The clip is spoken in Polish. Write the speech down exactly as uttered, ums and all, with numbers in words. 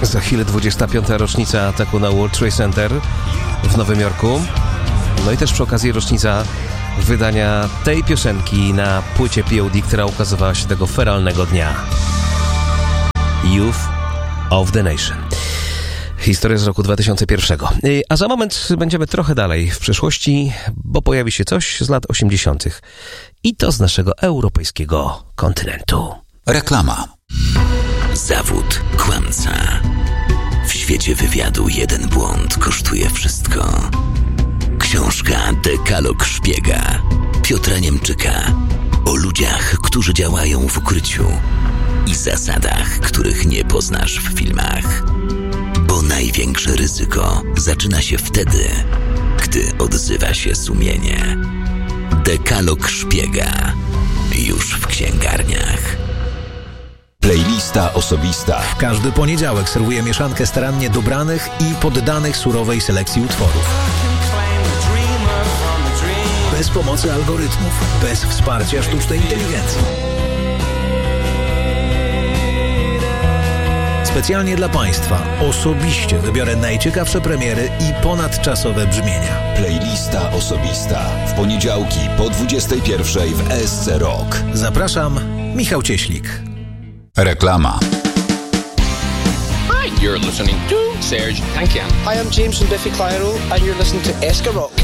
Za chwilę dwudziesta piąta rocznica ataku na World Trade Center w Nowym Jorku. No i też przy okazji rocznica wydania tej piosenki na płycie P O D, która ukazywała się tego feralnego dnia. Youth of the Nation. Historia z roku dwa tysiące pierwszego. A za moment będziemy trochę dalej w przeszłości, bo pojawi się coś z lat osiemdziesiątych. I to z naszego europejskiego kontynentu. Reklama. Zawód kłamca. W świecie wywiadu jeden błąd kosztuje wszystko. Książka Dekalog Szpiega Piotra Niemczyka o ludziach, którzy działają w ukryciu i zasadach, których nie poznasz w filmach. Bo największe ryzyko zaczyna się wtedy, gdy odzywa się sumienie. Dekalog Szpiega już w księgarniach. Playlista osobista. W każdy poniedziałek serwuję mieszankę starannie dobranych i poddanych surowej selekcji utworów. Bez pomocy algorytmów, bez wsparcia sztucznej inteligencji. Specjalnie dla Państwa osobiście wybiorę najciekawsze premiery i ponadczasowe brzmienia. Playlista osobista. W poniedziałki po dwudziestej pierwszej w E S C Rock. Zapraszam, Michał Cieślik. Reklama. Hi, you're listening to Serge Tankian. Hi, I'm James from Biffy Clyro and you're listening to Eska Rock.